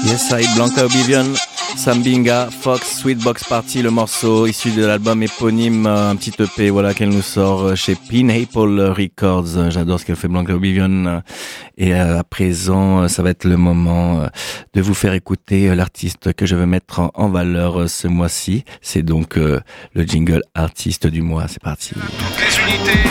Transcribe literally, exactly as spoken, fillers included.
Yes, I, Blanca Oblivion, Sambinga, Fox, Sweet Box Party, le morceau issu de l'album éponyme, un petit E P, voilà, qu'elle nous sort chez Pineapple Records. J'adore ce qu'elle fait, Blanca Oblivion. Et à présent, ça va être le moment de vous faire écouter l'artiste que je veux mettre en valeur ce mois-ci. C'est donc le jingle artiste du mois. C'est parti. Toutes les unités.